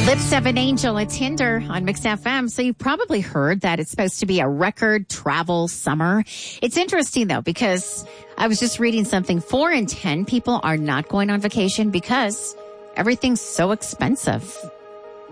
Lips of an Angel, it's Hinder on Mix FM. So you've probably heard that it's supposed to be a record travel summer. It's interesting, though, because I was just reading something. 4 in 10 people are not going on vacation because everything's so expensive.